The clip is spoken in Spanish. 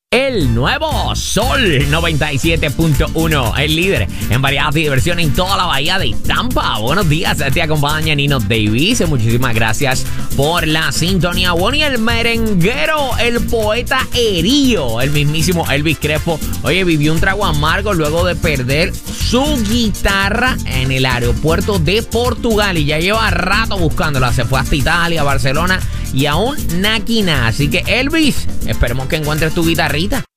El nuevo Sol 97.1, el líder en variedad y diversión en toda la bahía de Tampa. Buenos días, te acompaña Nino Davis. Muchísimas gracias por la sintonía. Bueno, y el merenguero, el poeta Erío, el mismísimo Elvis Crespo, oye, vivió un trago amargo luego de perder su guitarra en el aeropuerto de Portugal y ya lleva rato buscándola. Se fue hasta Italia, Barcelona y aún naquina. Así que Elvis, esperemos que encuentres tu guitarrita.